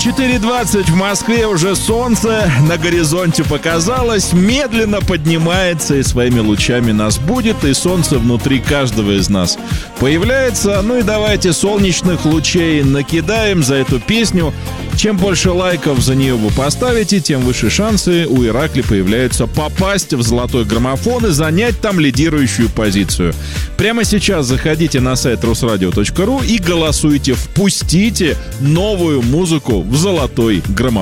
4:20 в Москве, уже солнце на горизонте показалось, медленно поднимается и своими лучами нас будет, и солнце внутри каждого из нас появляется. Ну и давайте солнечных лучей накидаем за эту песню. Чем больше лайков за нее вы поставите, тем выше шансы у Иракли появляются попасть в золотой граммофон и занять там лидирующую позицию. Прямо сейчас заходите на сайт rusradio.ru и голосуйте. Впустите новую музыку в золотой граммофон.